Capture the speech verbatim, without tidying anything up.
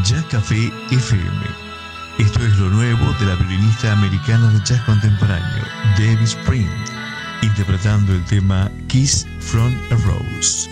Jazz Café F M. Esto es lo nuevo de la violinista americana de jazz contemporáneo, Debbie Sprint, interpretando el tema Kiss from a Rose.